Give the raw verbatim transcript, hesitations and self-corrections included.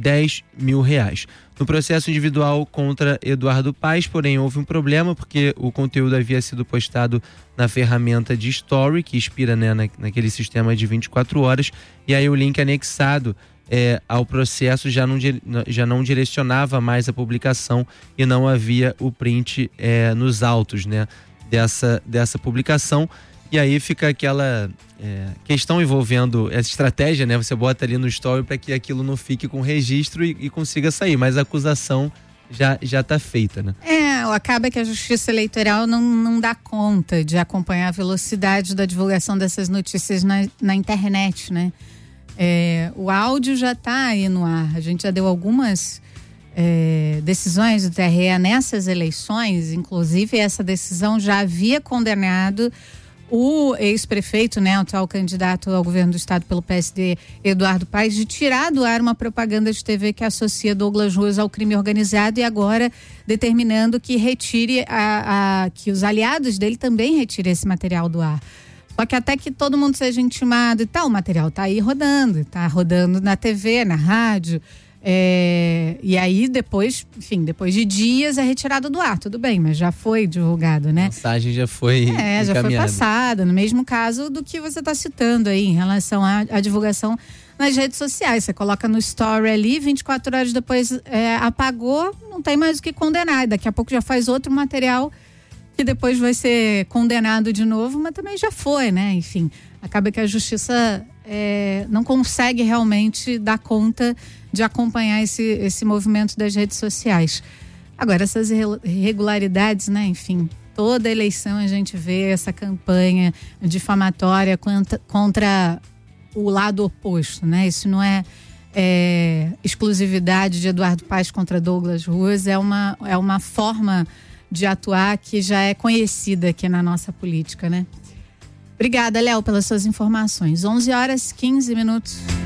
dez mil reais. No processo individual contra Eduardo Paes, porém, houve um problema porque o conteúdo havia sido postado na ferramenta de Story, que expira, né, na, naquele sistema de vinte e quatro horas, e aí o link anexado é, ao processo já não, já não direcionava mais a publicação e não havia o print é, nos autos, né, dessa, dessa publicação. E aí fica aquela é, questão envolvendo essa estratégia, né? Você bota ali no story para que aquilo não fique com registro e, e consiga sair, mas a acusação já já está feita, né? É, acaba que a Justiça Eleitoral não, não dá conta de acompanhar a velocidade da divulgação dessas notícias na, na internet, né? É, o áudio já está aí no ar, a gente já deu algumas é, decisões do T R E nessas eleições, inclusive essa decisão já havia condenado o ex-prefeito, né, o atual candidato ao governo do estado pelo P S D, Eduardo Paes, de tirar do ar uma propaganda de T V que associa Douglas Ruas ao crime organizado e agora determinando que retire a, a que os aliados dele também retirem esse material do ar. Só que até que todo mundo seja intimado e tal, o material tá aí rodando, tá rodando na T V, na rádio. É, e aí depois, enfim, depois de dias é retirado do ar, tudo bem, mas já foi divulgado, né? A mensagem já foi É, já foi passada, no mesmo caso do que você está citando aí, em relação à, à divulgação nas redes sociais. Você coloca no story ali, vinte e quatro horas depois é, apagou, não tem mais o que condenar, daqui a pouco já faz outro material que depois vai ser condenado de novo, mas também já foi, né? Enfim, acaba que a justiça é, não consegue realmente dar conta de acompanhar esse, esse movimento das redes sociais. Agora, essas irregularidades, né? Enfim, toda eleição a gente vê essa campanha difamatória contra, contra o lado oposto, né? Isso não é, é exclusividade de Eduardo Paes contra Douglas Ruas, é uma, é uma forma de atuar que já é conhecida aqui na nossa política, né? Obrigada, Léo, pelas suas informações. onze horas e quinze minutos.